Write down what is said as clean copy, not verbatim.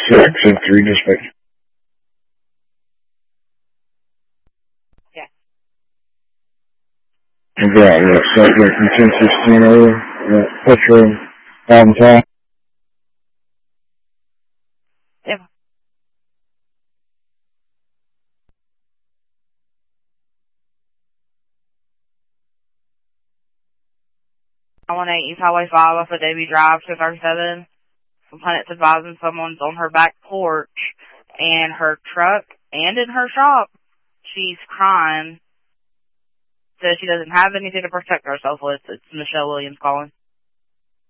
673 dispatch. Yeah. I've got a subject from 1016 over, Petro, Valentine. Yeah. I want 8 East Highway 5 off of Davie Drive, 237. Complainant's advising someone's on her back porch and her truck and in her shop. She's crying. Says she doesn't have anything to protect herself with. It's Michelle Williams calling.